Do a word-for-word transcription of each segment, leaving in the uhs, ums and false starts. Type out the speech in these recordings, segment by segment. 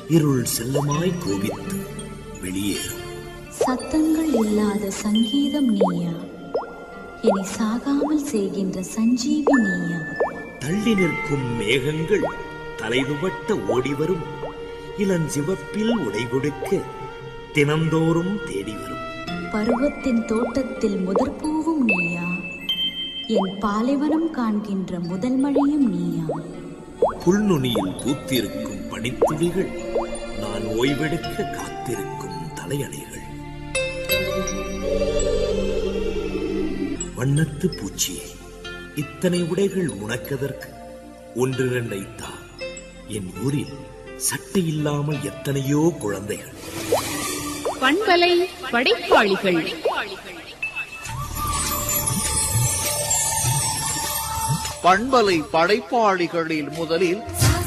இருள் செல்லமாய் கோபித்து வெளியேறும். சத்தங்கள் இல்லாத சங்கீதம் நீயா, என்னை சாகாமல் செய்கின்ற சஞ்சீவி நீயா. தள்ளி நிற்கும் மேகங்கள் தலைதுபட்ட ஓடிவரும், இளஞ்சிவப்பில் உடை கொடுக்க தினந்தோறும் தேடி வரும். பருவத்தின் தோட்டத்தில் முதற்பூவும் நீயா, என் பாலைவனம் காண்கின்ற முதல் மழையும் நீயா. புல்நுனியில் பூத்திருக்கும் பனித்துளிகள் நான் ஓய்வெடுக்க காத்திருக்கும் தலையணைகள். வண்ணத்து பூச்சியே, இத்தனை உடைகள் உனக்கதற்கு? ஒன்று இரண்டைத்தா. என் ஊரில் சட்டை இல்லாமல் எத்தனையோ குழந்தைகள். பண்பலை படைப்பாளிகள். பண்பலை படைப்பாளிகளில் முதலில்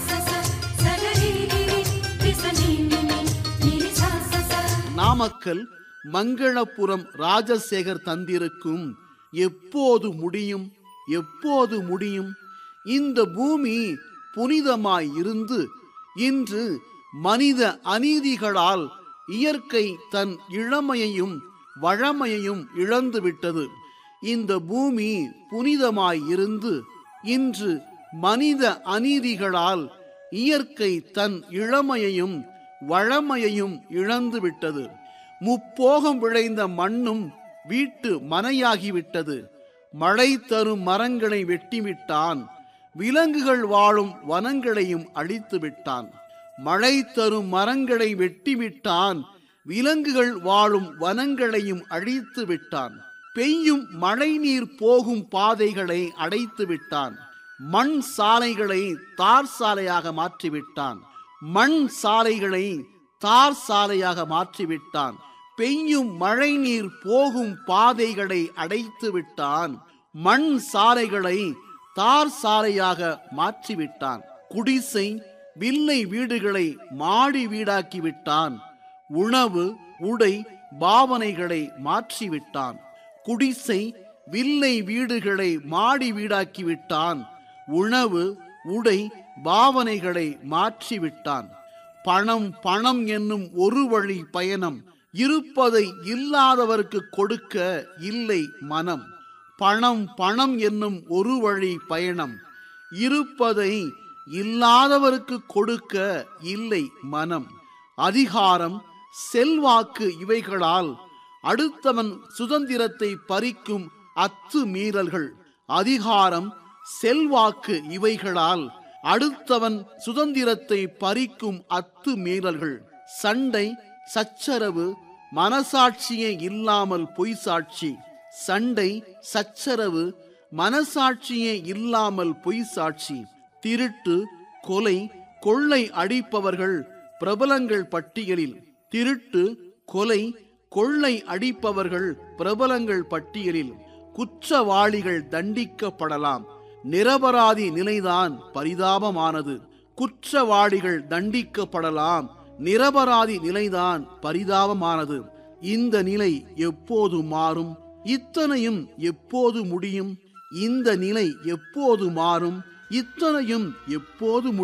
நாமக்கல் மங்களபுரம் ராஜசேகர் தந்திருக்கும் எப்போது முடியும் எப்போது முடியும். இந்த பூமி புனிதமாய் இருந்து இன்று மனித அநீதிகளால் இயற்கை தன் இளமையையும் வழமையையும் இழந்துவிட்டது. இந்த பூமி புனிதமாய் இருந்து இன்று மனித அநீதிகளால் இயற்கை தன் இளமையையும் வழமையையும் இழந்துவிட்டது. முப்போகம் விளைந்த மண்ணும் வீட்டு மனையாகிவிட்டது. மழை தரும் மரங்களை வெட்டிவிட்டான், விலங்குகள் வாழும் வனங்களையும் அழித்து விட்டான். மழை தரும் மரங்களை வெட்டிவிட்டான், விலங்குகள் வாழும் வனங்களையும் அழித்து விட்டான். பெய்யும் மழை நீர் போகும் பாதைகளை அடைத்து விட்டான். மண் சாலைகளை தார் சாலையாக மாற்றிவிட்டான். மண் சாலைகளை தார் சாலையாக மாற்றிவிட்டான். பெய்யும் மழை நீர் போகும் பாதைகளை அடைத்து விட்டான். மண் சாலைகளை தார் சாலையாக மாற்றிவிட்டான். குடிசை வில்லை வீடுகளை மாடி வீடாக்கி விட்டான். உணவு உடை பாவனைகளை மாற்றிவிட்டான். குடிசை வில்லை வீடுகளை மாடி வீடாக்கி விட்டான். உணவு உடை பாவனைகளை மாற்றிவிட்டான். பணம் பணம் என்னும் ஒரு வழி பயணம், இருப்பதை இல்லாதவருக்கு கொடுக்க இல்லை மனம். பணம் பணம் என்னும் ஒரு வழி பயணம், இருப்பதை இல்லாதவருக்கு கொடுக்க இல்லை மனம். அதிகாரம் செல்வாக்கு இவைகளால் அடுத்தவன் சுதந்திரத்தை பறிக்கும் அத்து மீறல்கள். அதிகாரம் செல்வாக்கு இவைகளால் அடுத்தவன் சுதந்திரத்தை பறிக்கும் அத்து மீறல்கள். சண்டை சச்சரவு மனசாட்சியே இல்லாமல் பொய் சாட்சி. சண்டை சச்சரவு மனசாட்சியே இல்லாமல் பொய் சாட்சி. திருட்டு கொலை கொள்ளை அடிப்பவர்கள் பிரபலங்கள் பட்டியலில். திருட்டு கொலை கொள்ளை அடிப்பவர்கள் பிரபலங்கள் பட்டியலில். குற்றவாளிகள் தண்டிக்கப்படலாம், நிரபராதி நிலைதான் பரிதாபமானது. குற்றவாளிகள் தண்டிக்கப்படலாம், நிரபராதி நிலைதான் பரிதாபமானது. இந்த நிலை எப்போது மாறும்? இத்தனையும் எப்போது முடியும்? இந்த நிலை எப்போது மாறும்? இத்தனையும் எப்போது முடியும்?